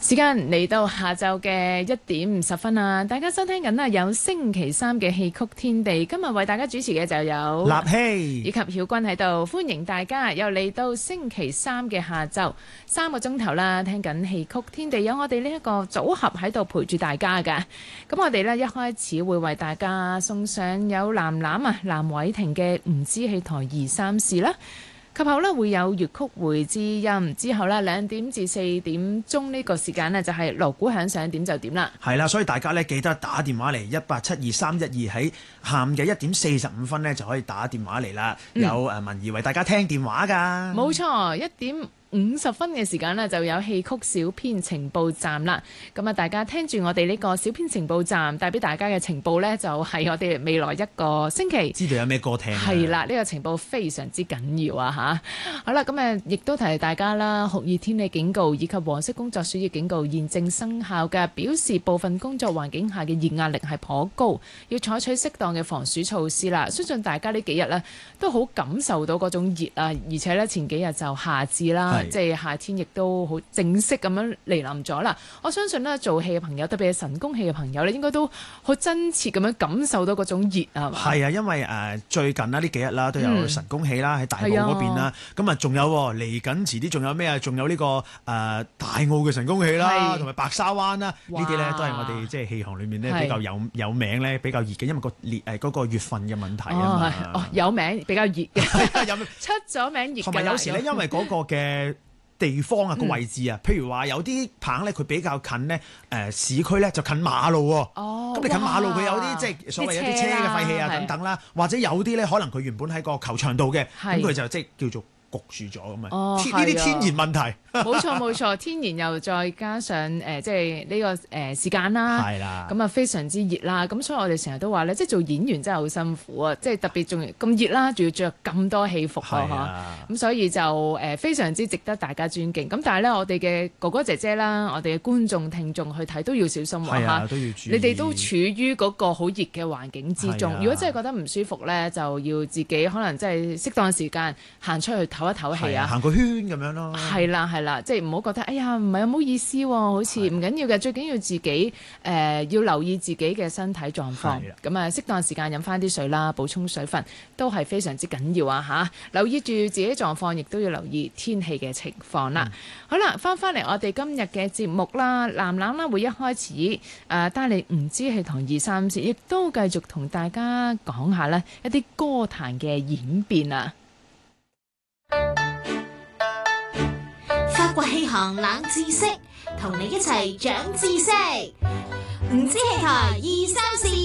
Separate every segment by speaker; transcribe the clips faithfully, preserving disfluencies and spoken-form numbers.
Speaker 1: 時間嚟到下晝嘅一點五十分啊！大家收聽緊啊，有星期三嘅戲曲天地，今日為大家主持嘅就有
Speaker 2: 立希
Speaker 1: 以及曉君喺度，歡迎大家又嚟到星期三嘅下晝三個鐘頭啦，聽緊戲曲天地，有我哋呢一個組合喺度陪住大家㗎。咁我哋呢，一開始會為大家送上有藍藍啊藍偉霆嘅唔知戲台二三事啦。及後咧會有粵曲會知音，之後咧兩點至四點鐘呢個時間呢，就係鑼鼓響上點就點啦。
Speaker 2: 係啦，所以大家咧記得打電話嚟一八七二三一二，喺下午嘅一點四十五分呢，就可以打電話嚟啦。嗯、有誒文儀為大家聽電話㗎。
Speaker 1: 冇錯，一點五十分嘅時間呢，就有戲曲小編情報站啦。咁啊，大家聽住我哋呢個小編情報站帶俾大家嘅情報呢，就係、是、我哋未來一個星期
Speaker 2: 知道有咩歌聽。
Speaker 1: 係啦，呢、這個情報非常之緊要啊吓，好啦，咁誒亦都提大家啦，酷熱天氣警告以及黃色工作暑熱警告現正生效嘅，表示部分工作環境下嘅熱壓力係頗高，要採取適當嘅防暑措施啦。相信大家呢幾日呢，都好感受到嗰種熱啊，而且呢，前幾日就夏至啦。即係夏天，亦都好正式咁樣嚟臨咗啦。我相信呢，做戲嘅朋友，特別係神功戲嘅朋友咧，應該都好真切咁樣感受到嗰種熱啊嘛。
Speaker 2: 係啊，因為誒、呃、最近啦，呢幾日啦都有神功戲啦喺大澳嗰邊啦。咁啊，仲有嚟緊遲啲，仲有咩啊？仲有呢、這個誒、呃、大澳嘅神功戲啦，同埋白沙灣啦，呢啲咧都係我哋即係戲行裏面咧比較有有名咧，比較熱嘅，因為個烈誒嗰個月份嘅問題啊嘛。
Speaker 1: 哦，有名比較熱嘅，有出咗名熱嘅。
Speaker 2: 同埋有，有時咧，因為嗰個嘅地方啊，個位置啊，嗯、譬如話有啲棚咧，佢比較近咧，誒、呃、市區咧就近馬路喎。哦，咁你近馬路佢有啲即係所謂有啲車嘅廢氣啊等等啦，或者有啲咧可能佢原本喺個球場度嘅，咁佢就即係叫做焗住咗咁啊！呢啲天然問題。
Speaker 1: 冇錯冇錯，天然又再加上誒、呃，即係呢、這個誒、呃、時間啦，係啦，咁啊非常之熱啦，咁所以我哋成日都話咧，即係做演員真係好辛苦啊！即係特別仲咁熱啦，仲要着咁多戲服啊，咁所以就誒、呃、非常之值得大家尊敬。咁但係咧，我哋嘅哥哥姐姐啦，我哋嘅觀眾聽眾去睇都要小心喎嚇，都要注意。你哋都處於嗰個好熱嘅環境之中，如果真係覺得唔舒服咧，就要自己可能即係適當時間行出去唞一唞氣啊，
Speaker 2: 行個圈咁樣咯。係
Speaker 1: 啦係啦。即係唔好覺得，哎呀，唔係唔好意思喎，好似唔緊要嘅，最緊要自己誒、呃、要留意自己嘅身體狀況。咁啊，適當時間飲翻啲水啦，補充水分都係非常之緊要啊嚇！留意住自己狀況，亦都要留意天氣嘅情況啦。嗯、好啦，翻翻嚟我哋今日嘅節目啦，藍藍啦會一開始誒、呃、帶你唔知戲台二三事，亦都繼續同大家講下呢一啲歌壇嘅演變啊。
Speaker 3: 發掘戲行冷知識，同你一齊長知識。唔知戲台二三事。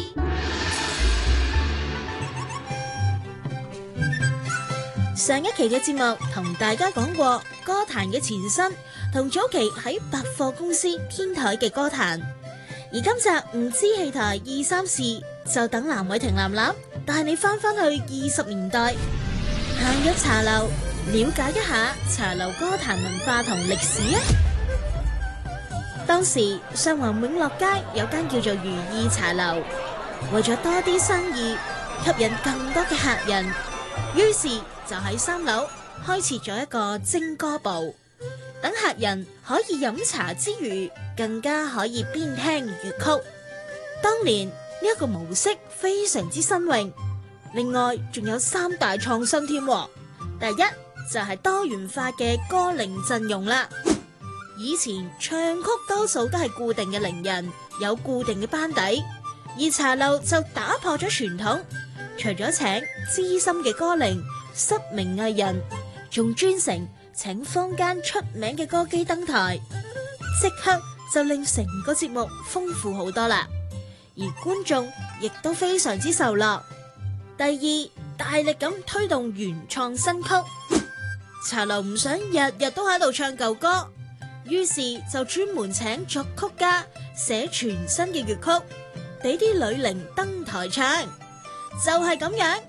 Speaker 3: 上一期嘅節目同大家講過歌壇嘅前身，同早期喺百貨公司天台嘅歌壇。而今集唔知戲台二三事，就等藍偉霆藍藍帶你翻返去二十年代，行入茶樓，了解一下茶樓歌壇文化同歷史啊！當時上環永樂街有間叫做如意茶樓，為咗多啲生意，吸引更多嘅客人，於是就喺三樓開設咗一個精歌部，等客人可以飲茶之餘，更加可以邊聽粵曲。當年呢一個模式非常之新穎，另外仲有三大創新添。第一就係多元化嘅歌伶陣容啦。以前唱曲多數都係固定嘅伶人，有固定嘅班底，而茶樓就打破咗傳統，除咗請資深嘅歌伶、失明藝人，仲專程請坊間出名嘅歌姬登台，即刻就令成個節目豐富好多啦。而觀眾亦都非常之受落。第二，大力咁推動原創新曲。茶樓唔想日日都喺度唱舊歌，於是就專門請作曲家寫全新嘅粵曲，俾啲女伶登台唱，就係咁樣。